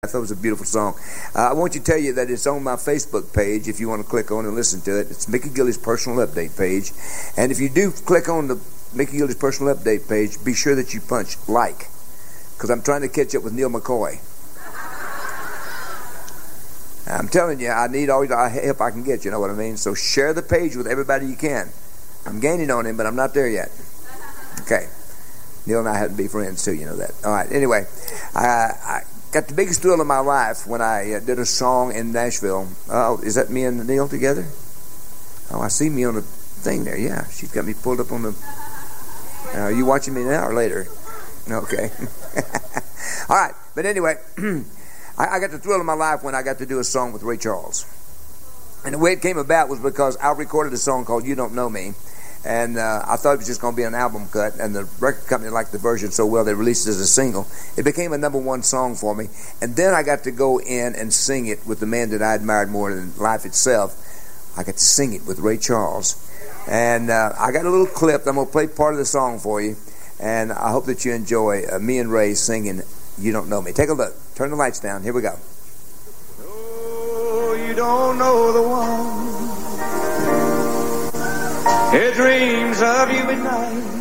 I thought it was a beautiful song. I want to tell you that it's on my Facebook page if you want to click on and listen to it. It's Mickey Gilley's personal update page. And if you do click on the Mickey Gilley's personal update page, be sure that you punch like, because I'm trying to catch up with Neil McCoy. I'm telling you, I need all the help I can get, you know what I mean? So share the page with everybody you can. I'm gaining on him, but I'm not there yet. Okay. Neil and I had to be friends too, you know that. All right, anyway, I got the biggest thrill of my life when I did a song in Nashville. Oh, is that me and Neil together? Oh, I see me on the thing there. Yeah, she's got me pulled up on the... Are you watching me now or later? Okay. All right, but anyway, I got the thrill of my life when I got to do a song with Ray Charles. And the way it came about was because I recorded a song called You Don't Know Me. And I thought it was just going to be an album cut, and the record company liked the version so well they released it as a single. It became a #1 song for me, and then I got to go in and sing it with the man that I admired more than life itself. I got to sing it with Ray Charles, and I got a little clip. I'm going to play part of the song for you, and I hope that you enjoy me and Ray singing You Don't Know Me. Take a look. Turn the lights down. Here we go. Oh, you don't know the one. It dreams of you at night.